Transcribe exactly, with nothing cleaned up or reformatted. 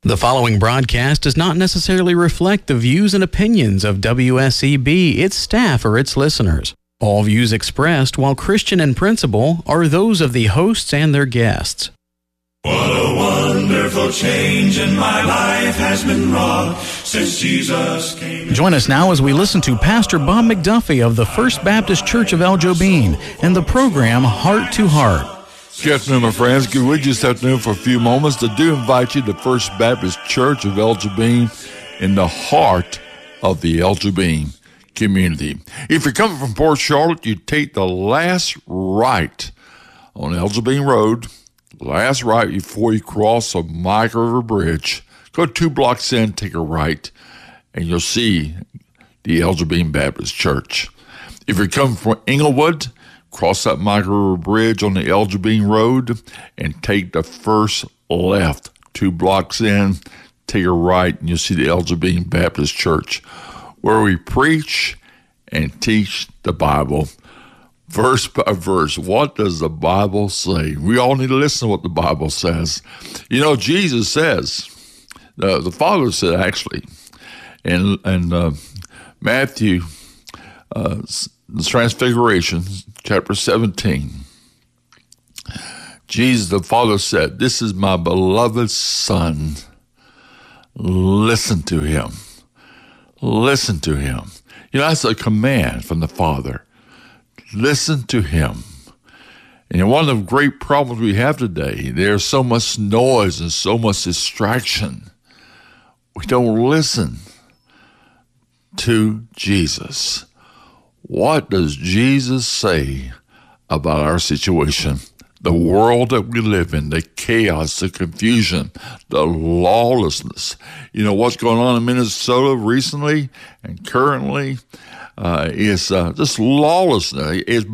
The following broadcast does not necessarily reflect the views and opinions of W S E B, its staff, or its listeners. All views expressed, while Christian in principle, are those of the hosts and their guests. What a wonderful change in my life has been wrought since Jesus came. Join us now as we listen to Pastor Bob McDuffie of the First Baptist Church of El Jobin and the program Heart to Heart. Good afternoon, my friends. Good with you this afternoon for a few moments. I do invite you to First Baptist Church of El Jobin in the heart of the El Jobin community. If you're coming from Port Charlotte, you take the last right on El Jobin Road, last right before you cross the Mike River Bridge. Go two blocks in, take a right, and you'll see the El Jobin Baptist Church. If you're coming from Englewood, cross that Mike River Bridge on the El Jobin Road and take the first left. Two blocks in, take a right, and you'll see the El Jobin Baptist Church, where we preach and teach the Bible verse by verse. What does the Bible say? We all need to listen to what the Bible says. You know, Jesus says, uh, the Father said actually, in, in uh, Matthew, uh, the Transfiguration, chapter seventeen, Jesus, the Father said, "This is my beloved Son. Listen to him." Listen to him. You know, that's a command from the Father. Listen to him. And one of the great problems we have today, there's so much noise and so much distraction. We don't listen to Jesus. What does Jesus say about our situation? The world that we live in, the chaos, the confusion, the lawlessness. You know, what's going on in Minnesota recently and currently uh, is uh, just lawlessness. It's